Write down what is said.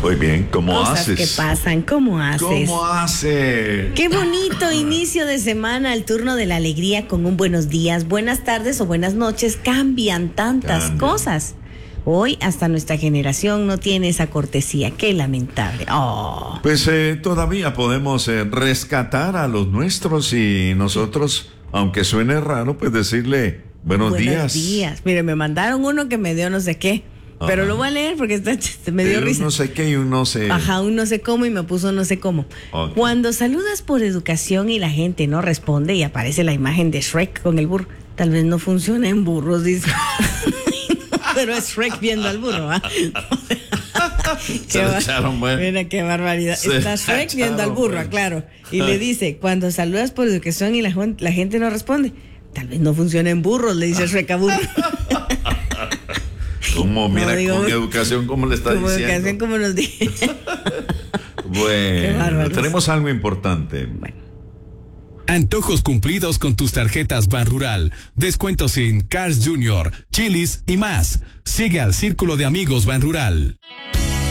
Muy bien, ¿cómo Cosas haces? que pasan, ¿cómo haces? ¿Cómo hace? Qué bonito inicio de semana, el turno de la alegría con un buenos días, buenas tardes o buenas noches. Cambian tantas cosas. Hoy hasta nuestra generación no tiene esa cortesía. Qué lamentable. Oh. Pues todavía podemos rescatar a los nuestros y nosotros, aunque suene raro, pues decirle buenos días. Buenos días. Mire, me mandaron uno que me dio no sé qué. Pero lo voy a leer porque me dio risa. Un no sé qué y un no sé. Ajá, un no sé cómo y me puso no sé cómo. Okay. Cuando saludas por educación y la gente no responde y aparece la imagen de Shrek con el burro, tal vez no funcione en burros, dice. Pero es Shrek viendo al burro, ¿ah? Mira qué barbaridad. Está Shrek viendo al burro, claro. Y le dice, cuando saludas por educación y la gente no responde, tal vez no funcione en burros, le dice Shrek a burro. Como, mira, no, digo, con educación, ¿cómo le está diciendo? Con educación, como nos dice. Bueno, tenemos algo importante. Bueno. Antojos cumplidos con tus tarjetas Banrural. Descuentos en Cars Jr., Chili's y más. Sigue al Círculo de Amigos Banrural.